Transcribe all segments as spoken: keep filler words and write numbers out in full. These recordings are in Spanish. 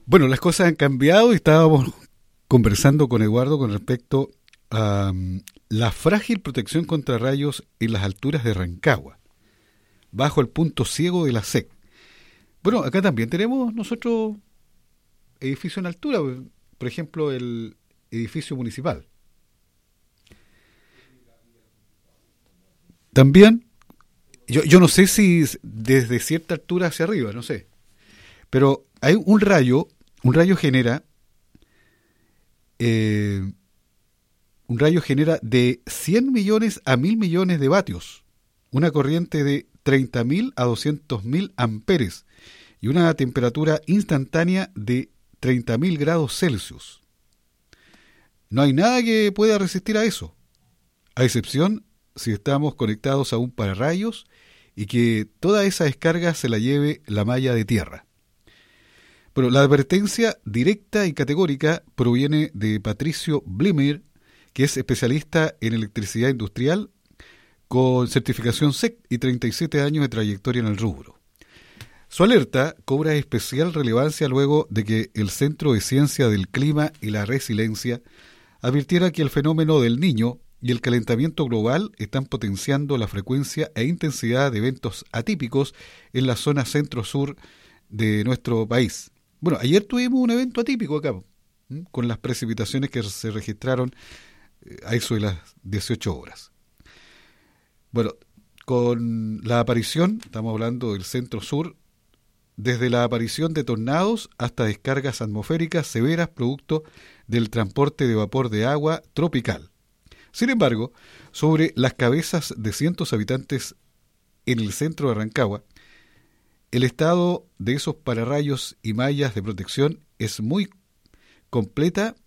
Bueno, las cosas han cambiado y estábamos conversando con Eduardo con respecto a um, la frágil protección contra rayos en las alturas de Rancagua, bajo el punto ciego de la S E C. Bueno, acá también tenemos nosotros edificios en altura, por ejemplo, el edificio municipal. También, yo, yo no sé si desde cierta altura hacia arriba, no sé, pero hay un rayo, un rayo genera, eh, un rayo genera de cien millones a mil millones de vatios, una corriente de treinta mil a doscientos mil amperes y una temperatura instantánea de treinta mil grados Celsius. No hay nada que pueda resistir a eso, a excepción si estamos conectados a un pararrayos y que toda esa descarga se la lleve la malla de tierra. Bueno, la advertencia directa y categórica proviene de Patricio Blimer, que es especialista en electricidad industrial con certificación S E C y treinta y siete años de trayectoria en el rubro. Su alerta cobra especial relevancia luego de que el Centro de Ciencia del Clima y la Resiliencia advirtiera que el fenómeno del Niño y el calentamiento global están potenciando la frecuencia e intensidad de eventos atípicos en la zona centro-sur de nuestro país. Bueno, ayer tuvimos un evento atípico acá, ¿m? con las precipitaciones que se registraron a eso de las dieciocho horas. Bueno, con la aparición, estamos hablando del centro-sur, desde la aparición de tornados hasta descargas atmosféricas severas producto del transporte de vapor de agua tropical. Sin embargo, sobre las cabezas de cientos de habitantes en el centro de Rancagua, el estado de esos pararrayos y mallas de protección es muy completa.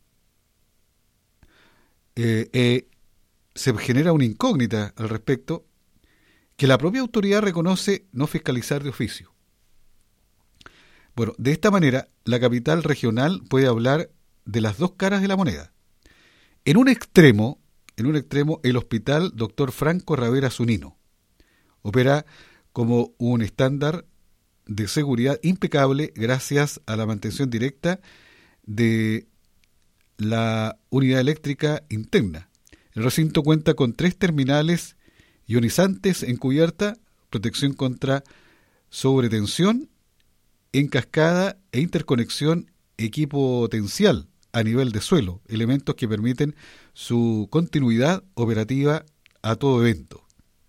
Eh, eh, se genera una incógnita al respecto que la propia autoridad reconoce no fiscalizar de oficio. Bueno, de esta manera, la capital regional puede hablar de las dos caras de la moneda. En un extremo, en un extremo, el hospital doctor Franco Ravera Zunino opera como un estándar de seguridad impecable gracias a la mantención directa de la unidad eléctrica interna. El recinto cuenta con tres terminales ionizantes en cubierta, protección contra sobretensión en cascada e interconexión equipotencial a nivel de suelo, elementos que permiten su continuidad operativa a todo evento.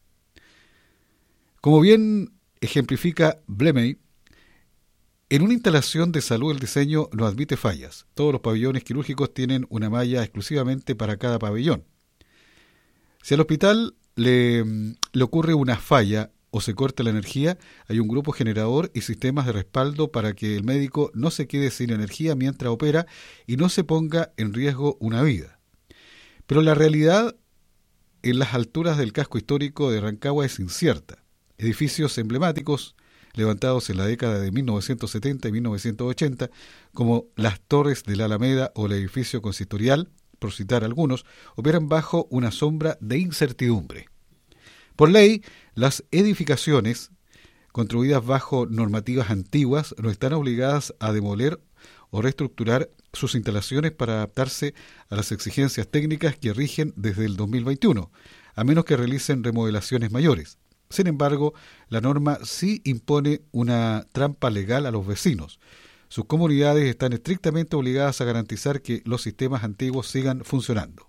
Como bien ejemplifica Blemey, en una instalación de salud el diseño no admite fallas. Todos los pabellones quirúrgicos tienen una malla exclusivamente para cada pabellón. Si al hospital le, le ocurre una falla o se corta la energía, hay un grupo generador y sistemas de respaldo para que el médico no se quede sin energía mientras opera y no se ponga en riesgo una vida. Pero la realidad en las alturas del casco histórico de Rancagua es incierta. Edificios emblemáticos levantados en la década de mil novecientos setenta y mil novecientos ochenta, como las Torres de la Alameda o el edificio consistorial, por citar algunos, operan bajo una sombra de incertidumbre. Por ley, las edificaciones construidas bajo normativas antiguas no están obligadas a demoler o reestructurar sus instalaciones para adaptarse a las exigencias técnicas que rigen desde el dos mil veintiuno, a menos que realicen remodelaciones mayores. Sin embargo, la norma sí impone una trampa legal a los vecinos. Sus comunidades están estrictamente obligadas a garantizar que los sistemas antiguos sigan funcionando.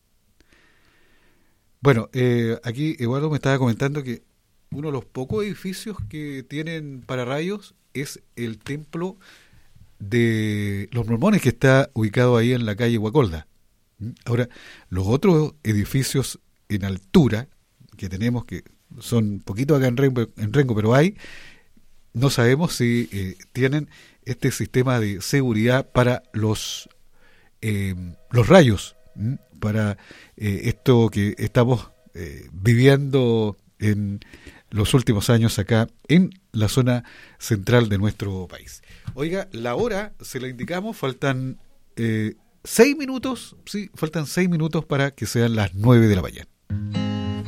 Bueno, eh, aquí Eduardo me estaba comentando que uno de los pocos edificios que tienen pararrayos es el templo de los Mormones, que está ubicado ahí en la calle Guacolda. Ahora, los otros edificios en altura que tenemos, que son poquito acá en Rengo, en Rengo, pero hay, no sabemos si eh, tienen este sistema de seguridad para los eh, los rayos, ¿m? para eh, esto que estamos eh, viviendo en los últimos años acá en la zona central de nuestro país. Oiga, la hora se la indicamos, faltan eh, seis minutos, sí, faltan seis minutos para que sean las nueve de la mañana.